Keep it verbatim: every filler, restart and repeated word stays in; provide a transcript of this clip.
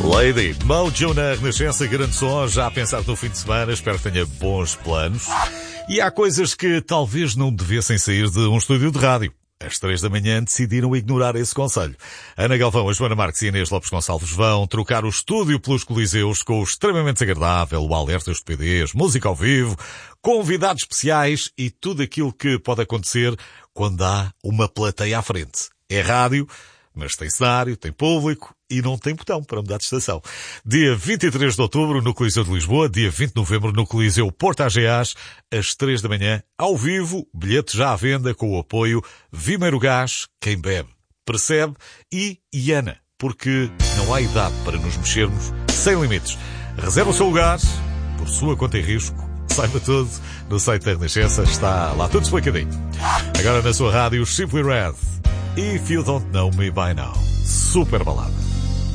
Lady, Mojo na Renascença, grande som, já a pensar no fim de semana, espero que tenha bons planos. E há coisas que talvez não devessem sair de um estúdio de rádio. Às três da manhã decidiram ignorar esse conselho. Ana Galvão, a Joana Marques e a Inês Lopes Gonçalves vão trocar o estúdio pelos coliseus com o extremamente agradável, o alerta estupidez, música ao vivo, convidados especiais e tudo aquilo que pode acontecer quando há uma plateia à frente. É rádio, mas tem cenário, tem público e não tem botão para mudar de estação. Dia vinte e três de outubro no Coliseu de Lisboa, dia vinte de novembro no Coliseu Porto Ageás, às três da manhã, ao vivo, bilhete já à venda com o apoio Vimeiro Gás, quem bebe, percebe e Iana, porque não há idade para nos mexermos sem limites. Reserva o seu lugar, por sua conta e risco, saiba tudo no site da Renascença, está lá tudo explicadinho. Agora na sua rádio, Simply Red, If You Don't Know Me By Now, super balada.